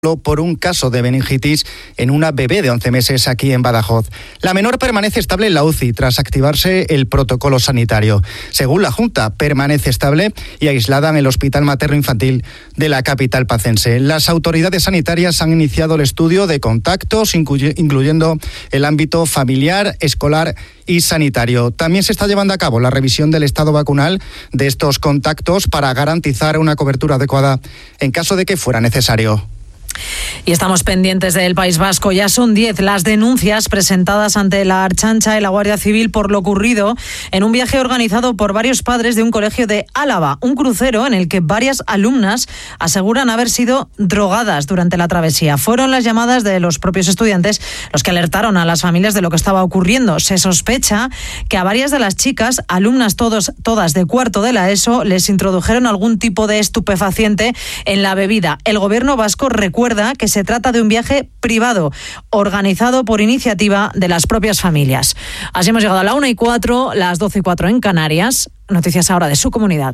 por un caso de meningitis en una bebé de 11 meses aquí en Badajoz. La menor permanece estable en la UCI tras activarse el protocolo sanitario. Según la Junta, permanece estable y aislada en el Hospital Materno-Infantil de la capital pacense. Las autoridades sanitarias han iniciado el estudio de contactos, incluyendo el ámbito familiar, escolar y sanitario. También se está llevando a cabo la revisión del estado vacunal de estos contactos para garantizar una cobertura adecuada en caso de que fuera necesario. Y estamos pendientes del País Vasco. Ya son 10 las denuncias presentadas ante la Ertzaintza y la Guardia Civil por lo ocurrido en un viaje organizado por varios padres de un colegio de Álava, un crucero en el que varias alumnas aseguran haber sido drogadas durante la travesía. Fueron las llamadas de los propios estudiantes los que alertaron a las familias de lo que estaba ocurriendo. Se sospecha que a varias de las chicas, alumnas todas de cuarto de la ESO, les introdujeron algún tipo de estupefaciente en la bebida. El gobierno vasco recuerda que se trata de un viaje privado, organizado por iniciativa de las propias familias. Así hemos llegado a la 1:04, las 12:04 en Canarias. Noticias ahora de su comunidad.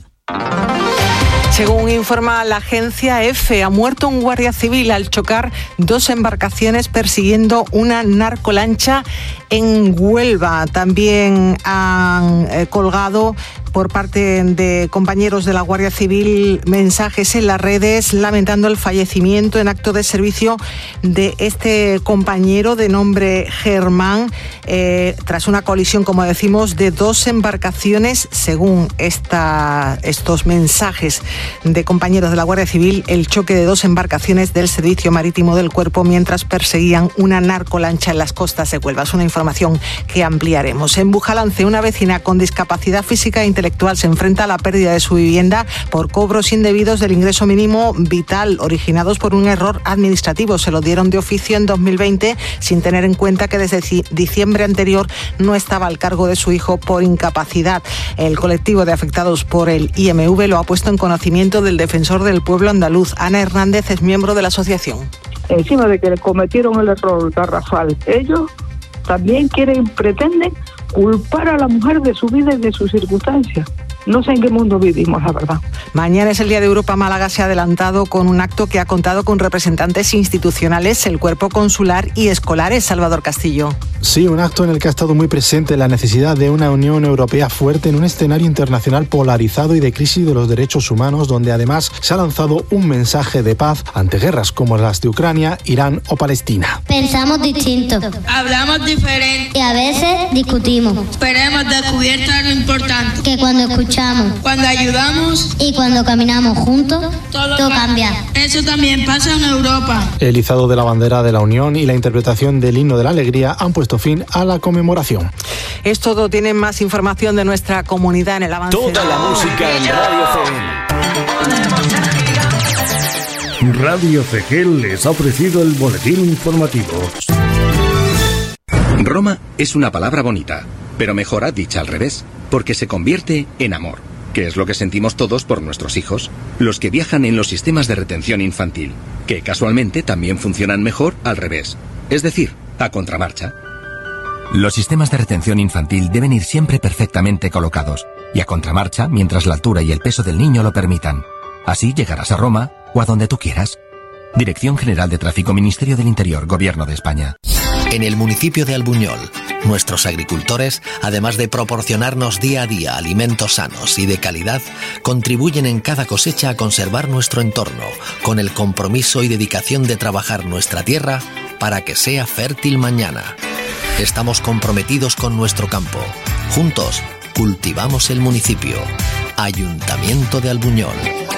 Según informa la agencia EFE, ha muerto un guardia civil al chocar dos embarcaciones persiguiendo una narcolancha en Huelva. También han colgado por parte de compañeros de la Guardia Civil mensajes en las redes lamentando el fallecimiento en acto de servicio de este compañero de nombre Germán tras una colisión, como decimos, de dos embarcaciones. Según estos mensajes de compañeros de la Guardia Civil, el choque de dos embarcaciones del Servicio Marítimo del Cuerpo mientras perseguían una narcolancha en las costas de Huelva. Es una información que ampliaremos. En Bujalance, una vecina con discapacidad física e intelectual se enfrenta a la pérdida de su vivienda por cobros indebidos del ingreso mínimo vital originados por un error administrativo. Se lo dieron de oficio en 2020 sin tener en cuenta que desde diciembre anterior no estaba al cargo de su hijo por incapacidad. El colectivo de afectados por el IMV lo ha puesto en conocimiento del defensor del pueblo andaluz. Ana Hernández es miembro de la asociación. Encima de que cometieron el error garrafal, ellos también pretenden culpar a la mujer de su vida y de sus circunstancias. No sé en qué mundo vivimos, la verdad. Mañana es el Día de Europa. Málaga se ha adelantado con un acto que ha contado con representantes institucionales, el cuerpo consular y escolares. Salvador Castillo. Sí, un acto en el que ha estado muy presente la necesidad de una Unión Europea fuerte en un escenario internacional polarizado y de crisis de los derechos humanos, donde además se ha lanzado un mensaje de paz ante guerras como las de Ucrania, Irán o Palestina. Pensamos distinto. Hablamos diferente. Y a veces discutimos. Pero hemos descubierto lo importante. Que cuando escuchamos, cuando ayudamos y cuando caminamos juntos, todo cambia. Eso también pasa en Europa. El izado de la bandera de la Unión y la interpretación del himno de la alegría han puesto fin a la conmemoración. Es todo. Tienen más información de nuestra comunidad en el avance. Toda la música en Radio CGEL. Radio CGEL les ha ofrecido el boletín informativo. Roma es una palabra bonita, pero mejor dicha al revés, porque se convierte en amor, que es lo que sentimos todos por nuestros hijos, los que viajan en los sistemas de retención infantil, que casualmente también funcionan mejor al revés, es decir, a contramarcha. Los sistemas de retención infantil deben ir siempre perfectamente colocados y a contramarcha mientras la altura y el peso del niño lo permitan. Así llegarás a Roma o a donde tú quieras. Dirección General de Tráfico, Ministerio del Interior, Gobierno de España. En el municipio de Albuñol, nuestros agricultores, además de proporcionarnos día a día alimentos sanos y de calidad, contribuyen en cada cosecha a conservar nuestro entorno, con el compromiso y dedicación de trabajar nuestra tierra para que sea fértil mañana. Estamos comprometidos con nuestro campo. Juntos, cultivamos el municipio. Ayuntamiento de Albuñol.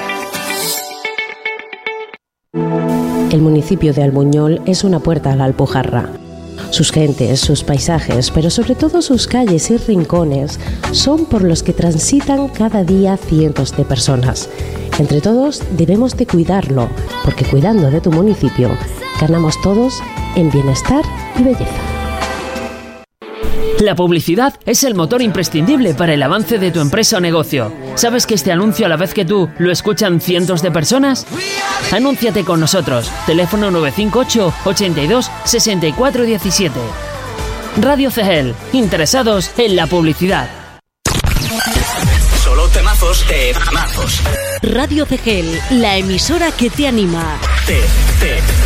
El municipio de Albuñol es una puerta a la Alpujarra. Sus gentes, sus paisajes, pero sobre todo sus calles y rincones son por los que transitan cada día cientos de personas. Entre todos debemos de cuidarlo, porque cuidando de tu municipio, ganamos todos en bienestar y belleza. La publicidad es el motor imprescindible para el avance de tu empresa o negocio. ¿Sabes que este anuncio a la vez que tú lo escuchan cientos de personas? Anúnciate con nosotros. Teléfono 958 82 64 17. Radio CGEL. Interesados en la publicidad. Solo temazos. Radio CGEL, la emisora que te anima.